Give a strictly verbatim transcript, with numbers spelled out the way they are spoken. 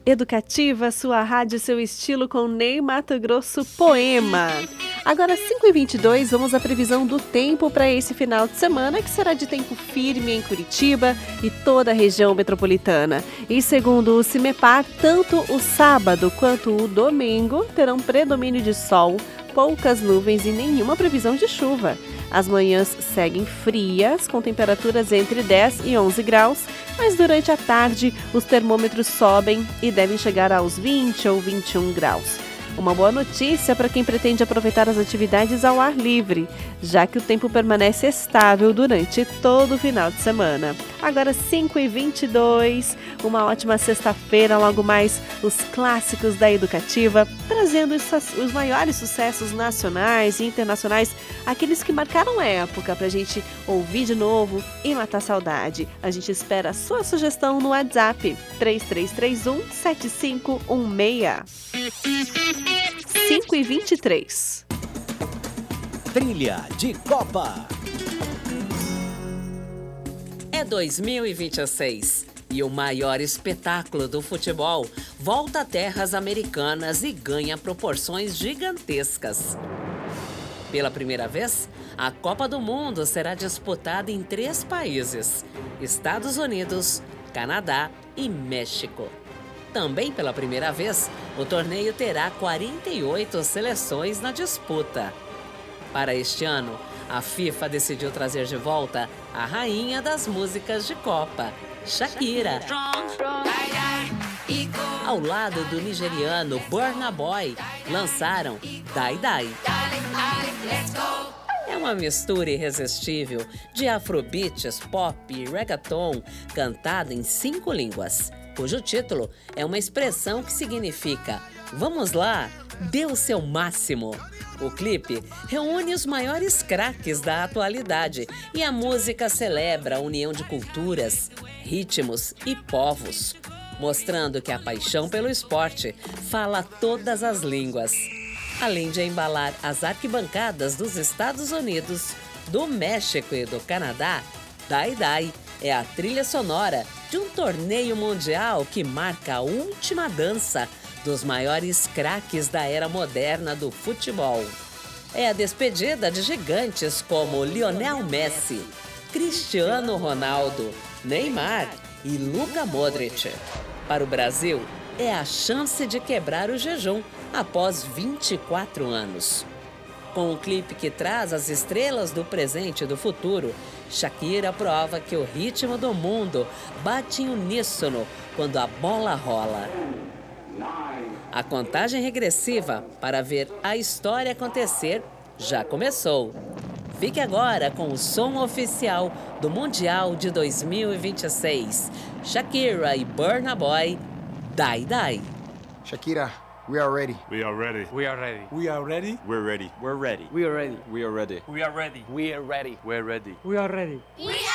Educativa, sua rádio, seu estilo com Ney Matogrosso Poema. Agora, cinco e vinte e dois, vamos à previsão do tempo para esse final de semana, que será de tempo firme em Curitiba e toda a região metropolitana. E segundo o CIMEPAR, tanto o sábado quanto o domingo terão predomínio de sol, poucas nuvens e nenhuma previsão de chuva. As manhãs seguem frias, com temperaturas entre dez e onze graus, mas durante a tarde os termômetros sobem e devem chegar aos vinte ou vinte e um graus. Uma boa notícia para quem pretende aproveitar as atividades ao ar livre, já que o tempo permanece estável durante todo o final de semana. Agora cinco e vinte e dois, uma ótima sexta-feira, logo mais os clássicos da Educativa, trazendo os maiores sucessos nacionais e internacionais, aqueles que marcaram época para a gente ouvir de novo e matar saudade. A gente espera a sua sugestão no WhatsApp três três três um, sete cinco um seis. cinco e vinte e três. Trilha de Copa. É dois mil e vinte e seis e o maior espetáculo do futebol volta a terras americanas e ganha proporções gigantescas. Pela primeira vez, a Copa do Mundo será disputada em três países: Estados Unidos, Canadá e México. Também pela primeira vez, o torneio terá quarenta e oito seleções na disputa. Para este ano, a FIFA decidiu trazer de volta a rainha das músicas de Copa, Shakira. Ao lado do nigeriano Burna Boy, lançaram Die Die. É uma mistura irresistível de afrobeats, pop e reggaeton cantada em cinco línguas, cujo título é uma expressão que significa "Vamos lá, dê o seu máximo". O clipe reúne os maiores craques da atualidade e a música celebra a união de culturas, ritmos e povos, mostrando que a paixão pelo esporte fala todas as línguas. Além de embalar as arquibancadas dos Estados Unidos, do México e do Canadá, Die Die é a trilha sonora de um torneio mundial que marca a última dança dos maiores craques da era moderna do futebol. É a despedida de gigantes como Lionel Messi, Cristiano Ronaldo, Neymar e Luka Modric. Para o Brasil, é a chance de quebrar o jejum após vinte e quatro anos. Com o clipe que traz as estrelas do presente e do futuro, Shakira prova que o ritmo do mundo bate em uníssono quando a bola rola. A contagem regressiva para ver a história acontecer já começou. Fique agora com o som oficial do Mundial de dois mil e vinte e seis. Shakira e Burna Boy, Die Die. Shakira, we are ready. We are ready. We are ready. We are ready. We're ready. We're ready. We are ready. We are ready. We are ready. We are ready. We're ready. We are ready. We are ready.